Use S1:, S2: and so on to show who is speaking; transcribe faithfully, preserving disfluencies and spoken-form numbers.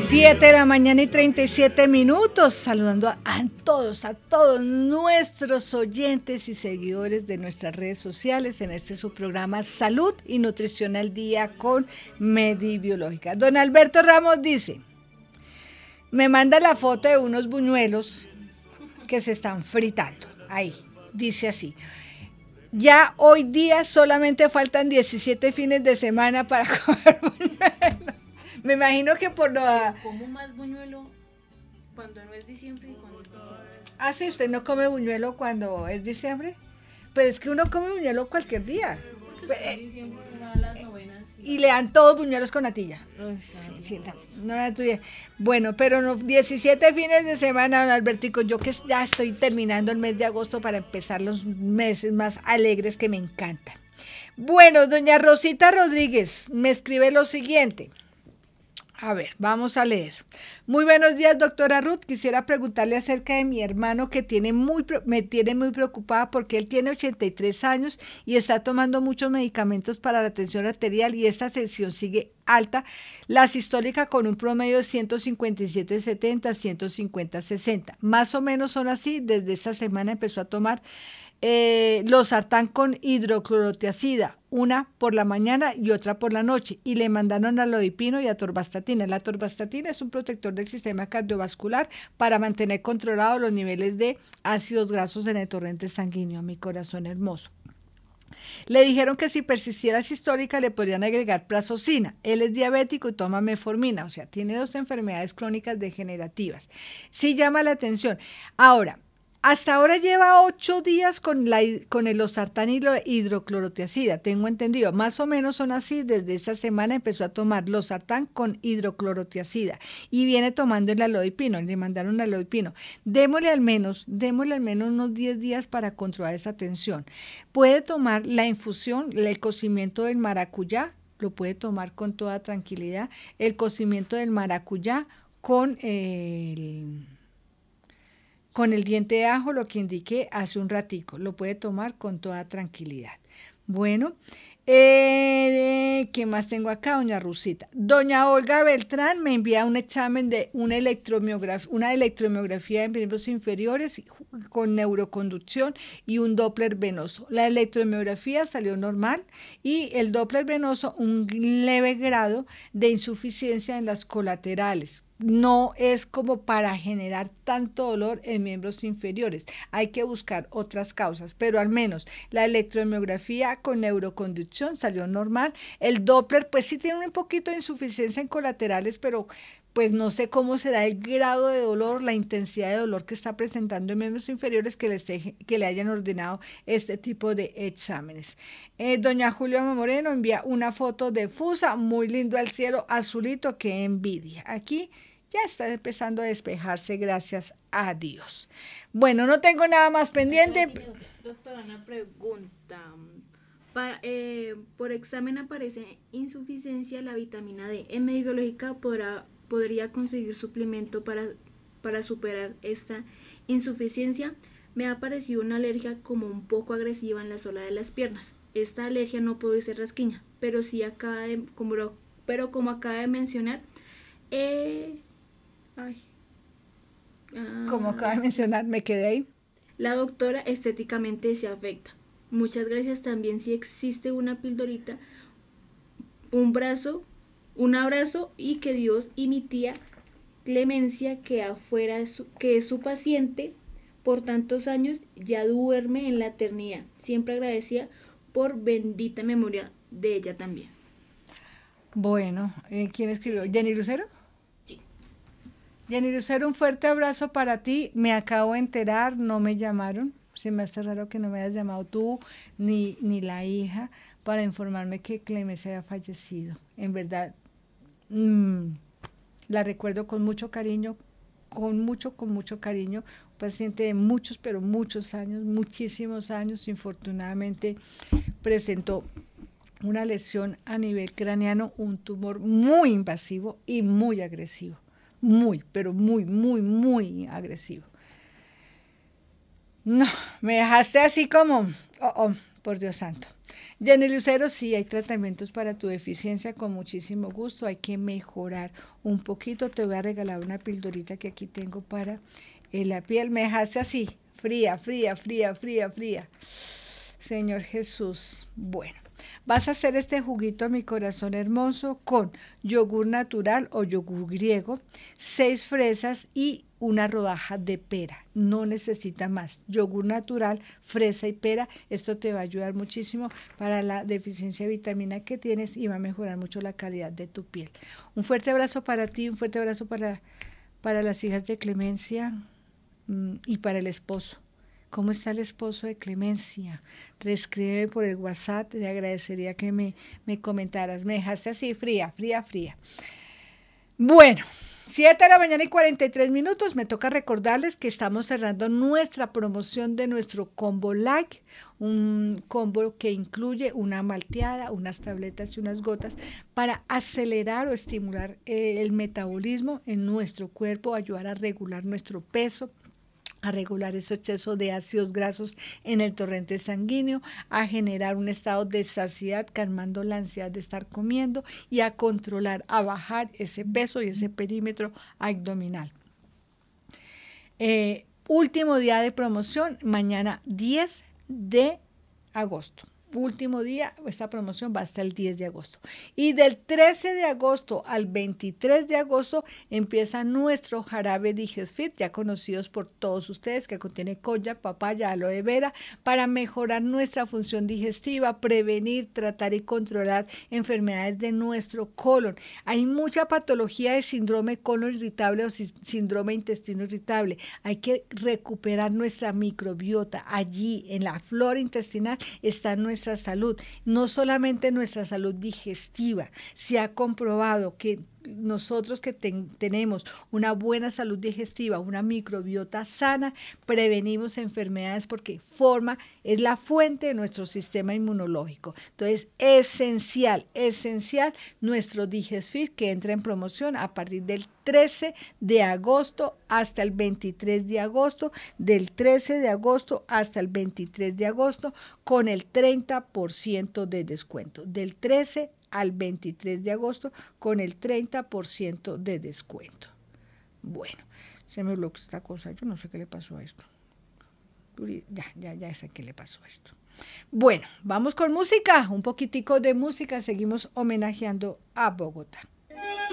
S1: Siete de la mañana y treinta y siete minutos, saludando a, a todos, a todos nuestros oyentes y seguidores de nuestras redes sociales en este su programa Salud y Nutrición al Día con Medibiológica. Don Alberto Ramos dice, me manda la foto de unos buñuelos que se están fritando, ahí, dice así. Ya hoy día solamente faltan diecisiete fines de semana para comer buñuelos. Me imagino que por lo...
S2: ¿Cómo más buñuelo cuando no es diciembre y cuando es diciembre?
S1: Ah, sí, ¿usted no come buñuelo cuando es diciembre? Pues es que uno come buñuelo cualquier día.
S2: Porque en diciembre uno va a las novenas.
S1: Y, y le dan todos buñuelos con natilla.
S2: Ay,
S1: sí, sí, no, no la tuya. Bueno, pero no, diecisiete fines de semana, don Albertico, yo que ya estoy terminando el mes de agosto para empezar los meses más alegres que me encantan. Bueno, doña Rosita Rodríguez me escribe lo siguiente. A ver, vamos a leer. Muy buenos días, doctora Ruth. Quisiera preguntarle acerca de mi hermano que tiene muy, me tiene muy preocupada porque él tiene ochenta y tres años y está tomando muchos medicamentos para la tensión arterial y esta tensión sigue alta, la sistólica con un promedio de ciento cincuenta y siete setenta, ciento cincuenta sesenta. Más o menos son así. Desde esta semana empezó a tomar Eh, losartán con hidroclorotiazida, una por la mañana y otra por la noche, y le mandaron alodipino y atorvastatina. La atorvastatina es un protector del sistema cardiovascular para mantener controlados los niveles de ácidos grasos en el torrente sanguíneo. Mi corazón hermoso. Le dijeron que si persistiera sistólica le podrían agregar prazosina. Él es diabético y toma metformina, o sea, tiene dos enfermedades crónicas degenerativas. Sí llama la atención. Ahora, hasta ahora lleva ocho días con, la, con el losartán y la hidroclorotiazida, tengo entendido. Más o menos son así. Desde esta semana empezó a tomar losartán con hidroclorotiazida y viene tomando el alodipino. Le mandaron el alodipino. Démosle al menos, démosle al menos unos diez días para controlar esa tensión. Puede tomar la infusión, el cocimiento del maracuyá, lo puede tomar con toda tranquilidad. El cocimiento del maracuyá con eh, el... con el diente de ajo, lo que indiqué hace un ratico, lo puede tomar con toda tranquilidad. Bueno, eh, ¿qué más tengo acá, doña Rusita? Doña Olga Beltrán me envía un examen de una electromiografía, una electromiografía de miembros inferiores con neuroconducción y un Doppler venoso. La electromiografía salió normal y el Doppler venoso un leve grado de insuficiencia en las colaterales. No es como para generar tanto dolor en miembros inferiores. Hay que buscar otras causas, pero al menos la electromiografía con neuroconducción salió normal. El Doppler, pues sí tiene un poquito de insuficiencia en colaterales, pero pues no sé cómo será el grado de dolor, la intensidad de dolor que está presentando en miembros inferiores que, les deje, que le hayan ordenado este tipo de exámenes. Eh, doña Julia Moreno envía una foto de Fusa, muy lindo el cielo azulito, qué envidia. Aquí ya está empezando a despejarse, gracias a Dios. Bueno, no tengo nada más pendiente.
S2: Doctora, una pregunta. Para, eh, por examen aparece insuficiencia la vitamina D. ¿En Medibiológica podrá, podría conseguir suplemento para, para superar esta insuficiencia? Me ha parecido una alergia como un poco agresiva en la sola de las piernas. Esta alergia no puede ser rasquiña, pero sí acaba de, como, pero como acaba de mencionar, eh, Ay. Ah,
S1: como acaba de mencionar, me quedé ahí.
S2: La doctora estéticamente se afecta. Muchas gracias. También si existe una pildorita, un brazo, un abrazo y que Dios y mi tía Clemencia, que afuera es su, que es su paciente por tantos años, ya duerme en la eternidad. Siempre agradecida por bendita memoria de ella también.
S1: Bueno, eh, ¿quién escribió? ¿Jenny Lucero? Jenny Lucero, un fuerte abrazo para ti. Me acabo de enterar, no me llamaron. Se me hace raro que no me hayas llamado tú ni, ni la hija para informarme que Clemencia había fallecido. En verdad, mmm, la recuerdo con mucho cariño, con mucho, con mucho cariño. Un paciente de muchos, pero muchos años, muchísimos años. Infortunadamente presentó una lesión a nivel craneano, un tumor muy invasivo y muy agresivo. Muy, pero muy, muy, muy agresivo. No, me dejaste así como, oh, oh, por Dios santo. Jenny Lucero, sí, hay tratamientos para tu deficiencia con muchísimo gusto. Hay que mejorar un poquito. Te voy a regalar una pildorita que aquí tengo para eh, la piel. Me dejaste así, fría, fría, fría, fría, fría. Señor Jesús. Bueno, vas a hacer este juguito, mi corazón hermoso, con yogur natural o yogur griego, seis fresas y una rodaja de pera. No necesita más. Yogur natural, fresa y pera. Esto te va a ayudar muchísimo para la deficiencia de vitamina que tienes y va a mejorar mucho la calidad de tu piel. Un fuerte abrazo para ti, un fuerte abrazo para, para las hijas de Clemencia mmm, y para el esposo. ¿Cómo está el esposo de Clemencia? Reescribe por el WhatsApp, te agradecería que me, me comentaras. Me dejaste así, fría, fría, fría. Bueno, siete de la mañana y cuarenta y tres minutos. Me toca recordarles que estamos cerrando nuestra promoción de nuestro combo like, un combo que incluye una malteada, unas tabletas y unas gotas para acelerar o estimular eh, el metabolismo en nuestro cuerpo, ayudar a regular nuestro peso, a regular ese exceso de ácidos grasos en el torrente sanguíneo, a generar un estado de saciedad, calmando la ansiedad de estar comiendo y a controlar, a bajar ese peso y ese perímetro abdominal. Eh, último día de promoción, mañana diez de agosto. Último día, esta promoción va hasta el diez de agosto. Y del trece de agosto al veintitrés de agosto empieza nuestro jarabe Digesfit, ya conocidos por todos ustedes, que contiene colla, papaya, aloe vera, para mejorar nuestra función digestiva, prevenir, tratar y controlar enfermedades de nuestro colon. Hay mucha patología de síndrome colon irritable o síndrome intestino irritable. Hay que recuperar nuestra microbiota. Allí, en la flora intestinal, está nuestra nuestra salud, no solamente nuestra salud digestiva. Se ha comprobado que nosotros que ten, tenemos una buena salud digestiva, una microbiota sana, prevenimos enfermedades porque forma, es la fuente de nuestro sistema inmunológico. Entonces, esencial, esencial nuestro Digesfit que entra en promoción a partir del trece de agosto hasta el veintitrés de agosto, del trece de agosto hasta el veintitrés de agosto, con el treinta por ciento de descuento, del trece al veintitrés de agosto con el treinta por ciento de descuento. Bueno, se me bloqueó esta cosa, yo no sé qué le pasó a esto. Ya, ya, ya sé qué le pasó a esto. Bueno, vamos con música, un poquitico de música, seguimos homenajeando a Bogotá.